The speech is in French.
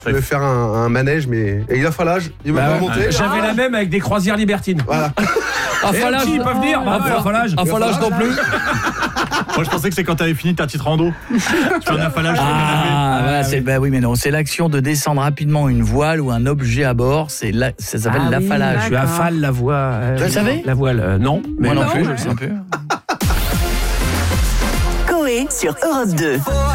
Je vais faire un manège, mais. Et il a fallu, il va monter. J'avais la même avec des croisières libertines. Voilà. Affalage, ils peuvent venir. Affalage non plus. Moi, je pensais que c'est quand t'avais fini ta petite rando. Tu fais un affalage. Oui, mais non, c'est l'action de descendre rapidement une voile ou un objet à bord. Ça s'appelle l'affalage. Tu affales la voile. Tu le savais ? La voile, non. Moi non plus, je le sais un peu. Coé sur Europe 2.